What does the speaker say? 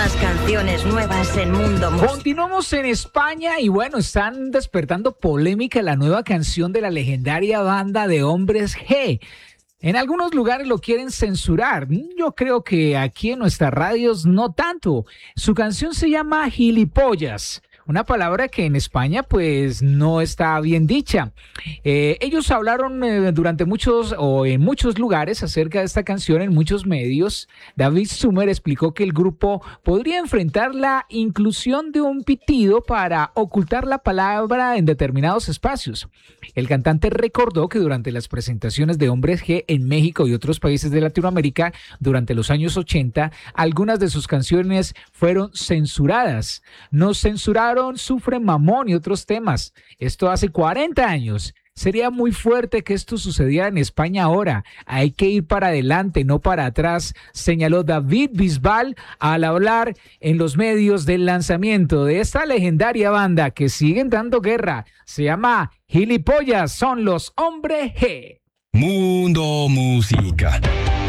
Más canciones nuevas en Mundo Música. Continuamos en España y bueno, están despertando polémica la nueva canción de la legendaria banda de Hombres G. En algunos lugares lo quieren censurar. Yo creo que aquí en nuestras radios no tanto. Su canción se llama Gilipollas. Una palabra que en España pues no está bien dicha. Ellos hablaron durante muchos o en muchos lugares acerca de esta canción en muchos medios. David Sumer explicó que el grupo podría enfrentar la inclusión de un pitido para ocultar la palabra en determinados espacios. El cantante recordó que durante las presentaciones de Hombres G en México y otros países de Latinoamérica durante los años 80, algunas de sus canciones fueron censuradas. Nos censuraron Sufre Mamón y otros temas. Esto hace 40 años. Sería muy fuerte que esto sucediera en España ahora. Hay que ir para adelante, no para atrás, señaló David Bisbal al hablar en los medios del lanzamiento de esta legendaria banda que siguen dando guerra. Se llama Gilipollas, son los Hombres G. Mundo Música.